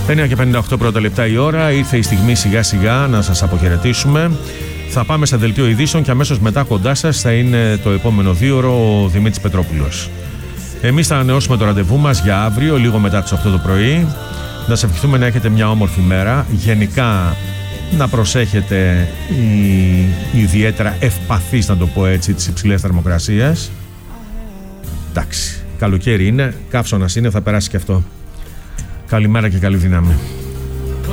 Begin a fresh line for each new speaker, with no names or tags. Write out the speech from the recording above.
9 και 58 πρώτα λεπτά η ώρα. Ήρθε η στιγμή σιγά σιγά να σας αποχαιρετήσουμε. Θα πάμε στα δελτίο ειδήσεων και αμέσως μετά κοντά σας θα είναι το επόμενο 2ωρο ο Δημήτρης Πετρόπουλος. Εμείς θα ανανεώσουμε το ραντεβού μας για αύριο, λίγο μετά τις 8 το πρωί. Να σας ευχηθούμε να έχετε μια όμορφη μέρα. Γενικά να προσέχετε ιδιαίτερα ευπαθείς, να το πω έτσι, τις υψηλές θερμοκρασίες. Εντάξει, καλοκαίρι είναι, καύσωνας είναι, θα περάσει και αυτό. Καλημέρα και καλή δύναμη.